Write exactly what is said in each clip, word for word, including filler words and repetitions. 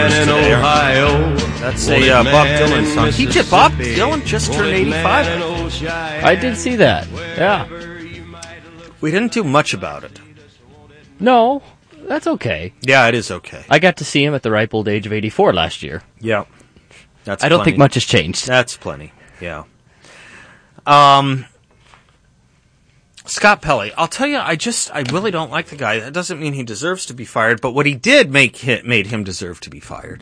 years today. That's a uh, Bob Dylan song. He just, Bob Dylan just turned eighty-five. I did see that. Yeah. We didn't do much about it. No, that's okay. Yeah, it is okay. I got to see him at the ripe old age of eighty-four last year. Yeah. That's I don't plenty. think much has changed. That's plenty, yeah. Um, Scott Pelley, I'll tell you, I just, I really don't like the guy. That doesn't mean he deserves to be fired, but what he did make him, made him deserve to be fired.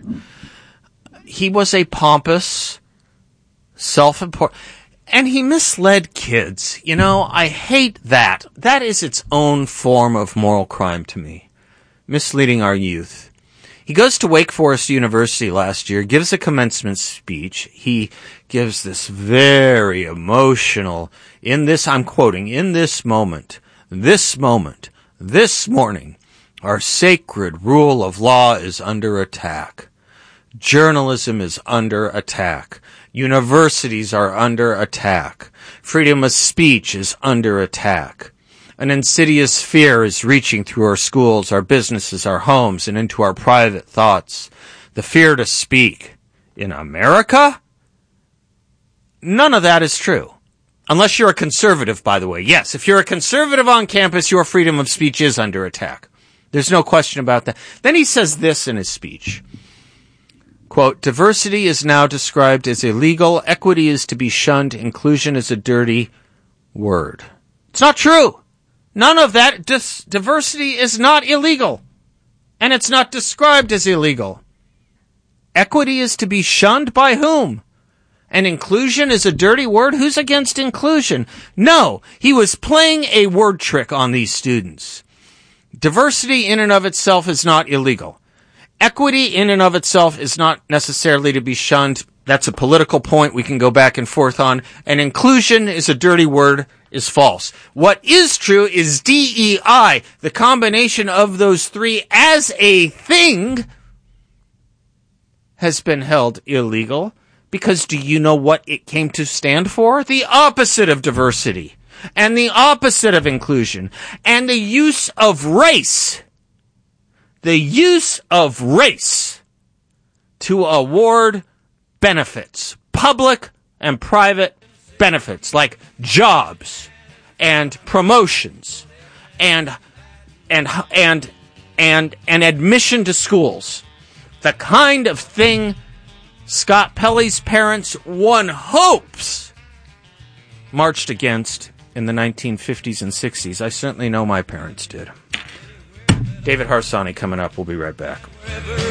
He was a pompous, self-important, and he misled kids. You know, I hate that. That is its own form of moral crime to me. Misleading our youth. He goes to Wake Forest University last year, gives a commencement speech. He gives this very emotional, in this, I'm quoting, in this moment, this moment, this morning, our sacred rule of law is under attack. Journalism is under attack. Universities are under attack. Freedom of speech is under attack. An insidious fear is reaching through our schools, our businesses, our homes, and into our private thoughts. The fear to speak. In America? None of that is true. Unless you're a conservative, by the way. Yes, if you're a conservative on campus, your freedom of speech is under attack. There's no question about that. Then he says this in his speech. Quote, diversity is now described as illegal, equity is to be shunned, inclusion is a dirty word. It's not true. None of that. Dis- diversity is not illegal. And it's not described as illegal. Equity is to be shunned by whom? And inclusion is a dirty word? Who's against inclusion? No, he was playing a word trick on these students. Diversity in and of itself is not illegal. Equity in and of itself is not necessarily to be shunned. That's a political point we can go back and forth on. And inclusion is a dirty word, is false. What is true is D E I, the combination of those three as a thing, has been held illegal. Because do you know what it came to stand for? The opposite of diversity. And the opposite of inclusion. And the use of race. The use of race to award benefits. Public and private benefits. Like jobs. And promotions. And, and, and, and, and admission to schools. The kind of thing Scott Pelley's parents, one hopes, marched against in the nineteen fifties and sixties. I certainly know my parents did. David Harsanyi coming up. We'll be right back.